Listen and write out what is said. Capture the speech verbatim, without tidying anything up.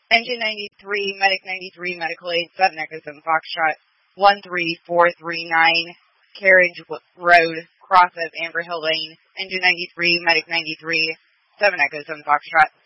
Engine ninety-three, Medic ninety-three, Medical Aid, seven Echo seven Foxtrot, one three four three nine, Carriage Road, cross of Amber Hill Lane. Engine ninety-three, Medic ninety-three, seven Echo seven Foxtrot.